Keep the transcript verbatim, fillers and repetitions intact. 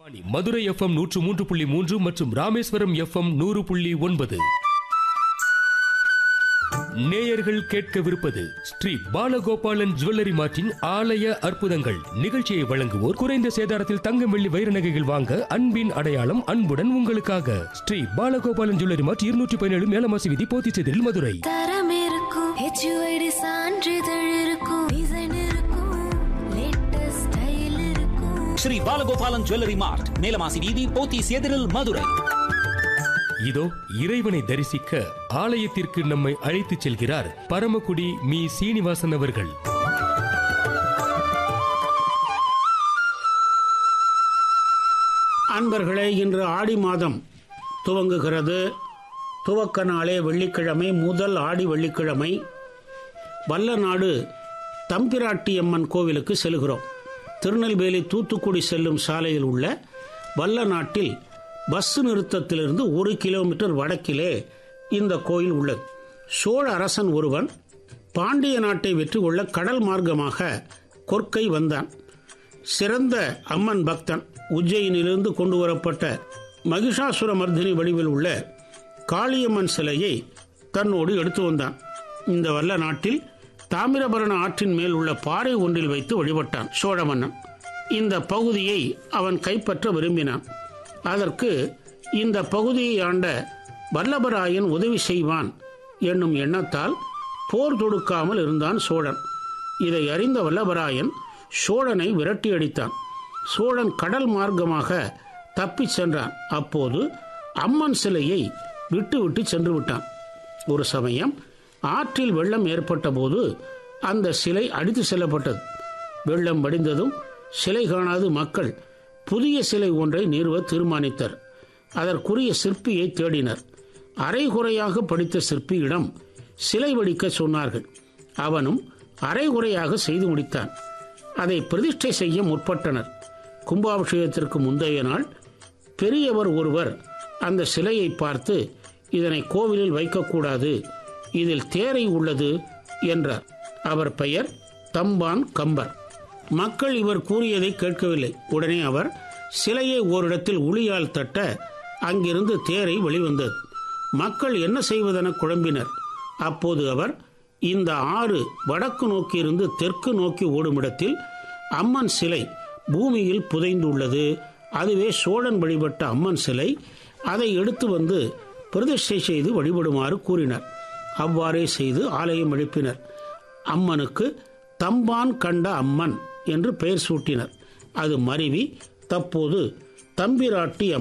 Madurai FM நூற்று மூன்று புள்ளி மூன்று மற்றும் ராமேஸ்வரம் எஃப்எம் நூறு புள்ளி ஒன்பது. நேயர்கள் கேட்கவிருப்பது ஸ்ரீ பாலகோபாலன் ஜுவல்லரி மார்ட்டின் ஆலய அற்புதங்கள். நிகழ்ச்சியை வழங்குவோர் குறைந்த சேதாரத்தில் தங்கம் வெள்ளி வைர நகைகள் வாங்க அன்பின் அடையாளம் அன்புடன் உங்களுக்காக ஸ்ரீ பாலகோபாலன் ஜுவல்லரி மார்ட் இருநூற்றி பதினேழு மேலமாசி வீதி போத்திச்சேரியில் மதுரை. தரம் இருக்கும், ஹெச்யூஐடி சான்றிதழ் இருக்கும், டிசைன் இருக்கும், லேட்டஸ்ட் ஸ்டைல் இருக்கும். ஸ்ரீ பாலகோபாலன் ஜுவல்லரி மார்ட் மேலமாசி வீதி போத்திச்சேரியில் மதுரை. இதோ இறைவனை தரிசிக்க ஆலயத்திற்கு நம்மை அழைத்துச் செல்கிறார் பரமக்குடி மீ சீனிவாசன் அவர்கள். அன்பர்களே, இன்று ஆடி மாதம் துவங்குகிறது. துவக்க நாளே வெள்ளிக்கிழமை, முதல் ஆடி வெள்ளிக்கிழமை. வல்லநாடு தம்பிராட்டியம்மன் கோவிலுக்கு செல்கிறோம். திருநெல்வேலி தூத்துக்குடி செல்லும் சாலையில் உள்ள வல்லநாட்டில் பஸ் நிறுத்தத்திலிருந்து ஒரு கிலோமீட்டர் வடக்கிலே இந்த கோயில் உள்ளது. சோழ அரசன் ஒருவன் பாண்டிய நாட்டை வெற்றி கொள்ள கடல் மார்க்கமாக கொற்கை வந்தான். சிறந்த அம்மன் பக்தன். உஜ்ஜயினிலிருந்து கொண்டு வரப்பட்ட மகிஷாசுர மர்தினி வடிவில் உள்ள காளியம்மன் சிலையை தன்னோடு எடுத்து வந்தான். இந்த வல்ல நாட்டில் தாமிரபரண ஆற்றின் மேல் உள்ள பாறை ஒன்றில் வைத்து வழிபட்டான் சோழ மன்னன். இந்த பகுதியை அவன் கைப்பற்ற விரும்பினான். அதற்கு இந்த பகுதியை ஆண்ட வல்லபராயன் உதவி செய்வான் என்னும் எண்ணத்தால் போர் தொடுக்காமல் இருந்தான் சோழன். இதை அறிந்த வல்லபராயன் சோழனை விரட்டி அடித்தான். சோழன் கடல் மார்க்கமாக தப்பிச் சென்றான். அப்போது அம்மன் சிலையை விட்டு விட்டு சென்று விட்டான். ஒரு சமயம் ஆற்றில் வெள்ளம் ஏற்பட்ட போது அந்த சிலை அடித்து செல்லப்பட்டது. வெள்ளம் வடிந்ததும் சிலை காணாது மக்கள் புதிய சிலை ஒன்றை நிறுவ தீர்மானித்தர். அதற்குரிய சிற்பியை தேடினர். அரைகுறையாக படித்த சிற்பியிடம் சிலை வடிக்க சொன்னார்கள். அவனும் அரைகுறையாக செய்து முடித்தான். அதை பிரதிஷ்டை செய்ய முற்பட்டனர். கும்பாபிஷேகத்திற்கு முந்தைய நாள் பெரியவர் ஒருவர் அந்த சிலையை பார்த்து, இதனை கோவிலில் வைக்கக்கூடாது, இதில் தேரை உள்ளது என்றார். அவர் பெயர் தம்பான் கம்பர். மக்கள் இவர் கூறியதை கேட்கவில்லை. உடனே அவர் சிலையை ஓரிடத்தில் உளியால் தட்ட அங்கிருந்து தேரை வெளிவந்தது. மக்கள் என்ன செய்வதென குழம்பினர். அப்போது அவர், இந்த ஆறு வடக்கு நோக்கியிருந்து தெற்கு நோக்கி ஓடுமிடத்தில் அம்மன் சிலை பூமியில் புதைந்துள்ளது. அதுவே சோழன் வழிபட்ட அம்மன் சிலை. அதை எடுத்து வந்து பிரதிஷ்டை செய்து வழிபடுமாறு கூறினார். அவ்வாறே செய்து ஆலயம் எழுப்பினர். அம்மனுக்கு தம்பான் கண்ட அம்மன் என்று பெயர் சூட்டினர். அது மருவி தற்போது தம்பிராட்டி